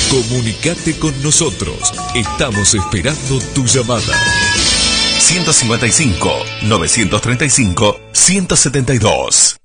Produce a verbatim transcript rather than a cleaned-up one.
Comunicate con nosotros. Estamos esperando tu llamada. ciento cincuenta y cinco, novecientos treinta y cinco, ciento setenta y dos.